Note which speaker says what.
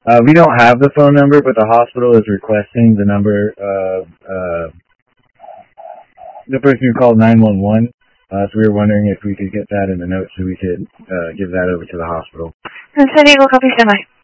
Speaker 1: We don't have the phone number, but the hospital is requesting the number of the person who called 911. So we were wondering if we could get that in the notes so we could give that over to the hospital.
Speaker 2: San Diego, copy standby.